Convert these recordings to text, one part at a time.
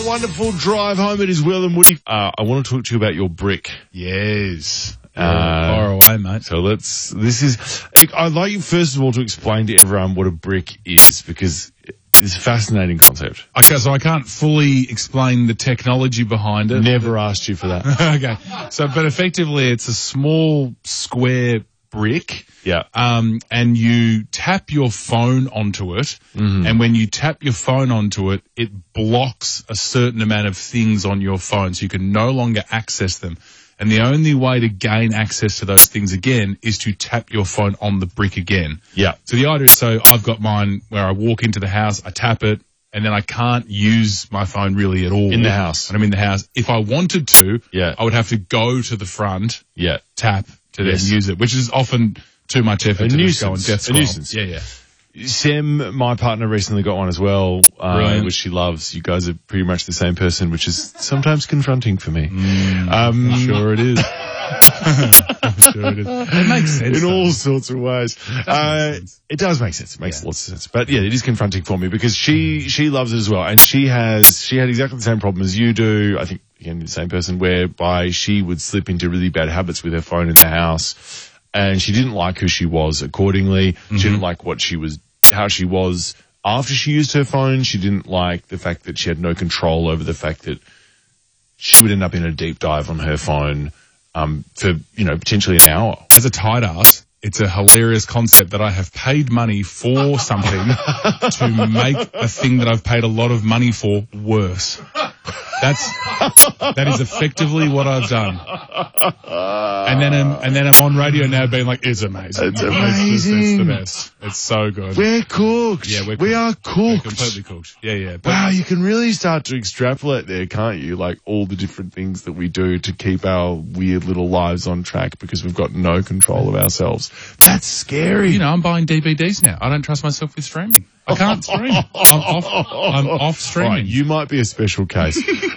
Wonderful drive home. It is Will and Woody. I want to talk to you about your brick. Yes. Far away, mate. So I'd like you first of all to explain to everyone what a brick is, because it's a fascinating concept. Okay, so I can't fully explain the technology behind it. Never asked you for that. Okay. So, but effectively it's a small square brick. Yeah. And you tap your phone onto it. Mm-hmm. And when you tap your phone onto it, it blocks a certain amount of things on your phone, so you can no longer access them. And the only way to gain access to those things again is to tap your phone on the brick again. Yeah. So the idea is, so I've got mine where I walk into the house, I tap it, and then I can't use my phone really at all. In the house. When I'm in the house. If I wanted to, yeah, I would have to go to the front, yeah, tap to then use it, which is often too much effort to just go and death scroll. A nuisance. Yeah, yeah. Sam, my partner, recently got one as well, which she loves. You guys are pretty much the same person, which is sometimes confronting for me. I'm sure it is. I'm sure it is. It makes sense. In all sorts of ways. It does make sense. It makes lots of sense. But yeah, it is confronting for me because she loves it as well. And she had exactly the same problem as you do. I think, again, the same person, whereby she would slip into really bad habits with her phone in the house. And she didn't like who she was accordingly. Mm-hmm. She didn't like how she was after she used her phone. She didn't like the fact that she had no control over the fact that she would end up in a deep dive on her phone, for, potentially an hour. As a tight ass, it's a hilarious concept that I have paid money for something to make a thing that I've paid a lot of money for worse. That is effectively what I've done. And then I'm on radio now being like, it's amazing. It's amazing. It's the best. It's so good. We're cooked. Yeah, we are cooked. We're completely cooked. Yeah. Wow, you can really start to extrapolate there, can't you? Like all the different things that we do to keep our weird little lives on track because we've got no control of ourselves. That's scary. I'm buying DVDs now. I don't trust myself with streaming. I can't stream. I'm off streaming. Right, you might be a special case.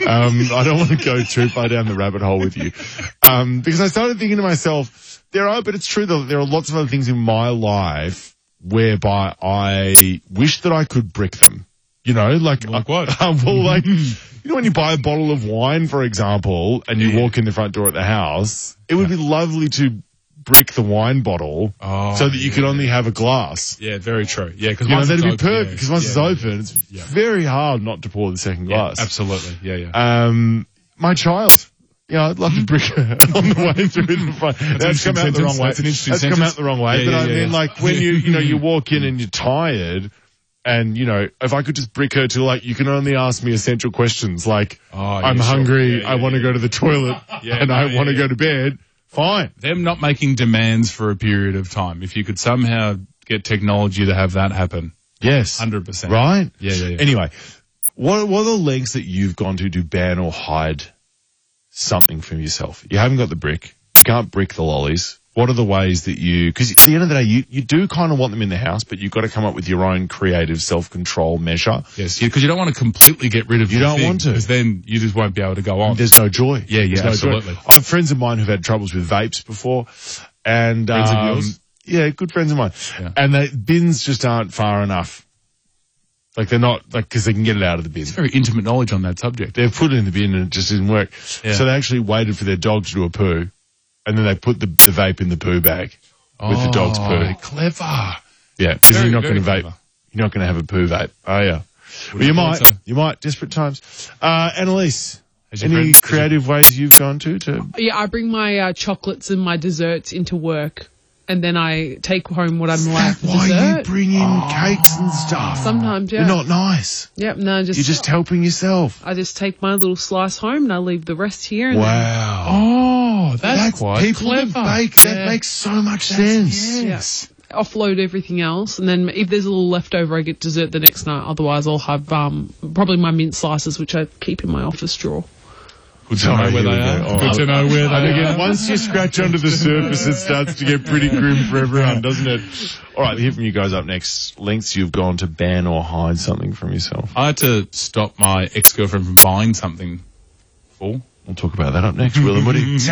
I don't want to go too far down the rabbit hole with you. Because I started thinking to myself, but it's true that there are lots of other things in my life whereby I wish that I could brick them. Like what? When you buy a bottle of wine, for example, and you walk in the front door at the house, it would be lovely to brick the wine bottle so that you could only have a glass. Yeah, very true. Yeah, because that'd be perfect. Because once it's open, it's very hard not to pour the second glass. Absolutely. Yeah. My child. I'd love to brick her on the way through the front. That's come out the wrong way. That's an interesting sentence. Come out the wrong way. But I mean, like when you walk in and you're tired. And, if I could just brick her to, you can only ask me essential questions like, I'm hungry, I want to go to the toilet, and I want to go to bed, fine. Them not making demands for a period of time. If you could somehow get technology to have that happen. Yes. 100%. Right? Yeah. Anyway, what are the lengths that you've gone to ban or hide something from yourself? You haven't got the brick. You can't brick the lollies. What are the ways that because at the end of the day, you do kind of want them in the house, but you've got to come up with your own creative self-control measure. Yes, because you don't want to completely get rid of You don't want to. Because then you just won't be able to go on. There's no joy. Yeah, absolutely. I have friends of mine who've had troubles with vapes before. And, friends of yours? Yeah, good friends of mine. Yeah. And the bins just aren't far enough. They're not, because they can get it out of the bin. It's very intimate knowledge on that subject. They've put it in the bin and it just didn't work. Yeah. So they actually waited for their dog to do a poo. And then they put the vape in the poo bag with the dog's poo. Clever. Yeah, because you're not going to vape. You're not going to have a poo vape, are you? Well, you might. So. You might. Desperate times. Annalise, any creative ways you've gone to? Yeah, I bring my chocolates and my desserts into work. And then I take home what I'm allowed for dessert. Why you bring in cakes and stuff? Sometimes, yeah. You're not nice. Yep, no, you're just helping yourself. I just take my little slice home and I leave the rest here. And wow. That's quite people clever. That bake, that makes so much sense. Yes. Yeah. Offload everything else, and then if there's a little leftover, I get dessert the next night. Otherwise, I'll have probably my mint slices, which I keep in my office drawer. Good to know where they are. Good to know where they are. Once you scratch under the surface, it starts to get pretty grim for everyone, doesn't it? All right, hear from you guys up next. Lengths you've gone to ban or hide something from yourself. I had to stop my ex-girlfriend from buying something. We'll talk about that up next. Will and Woody.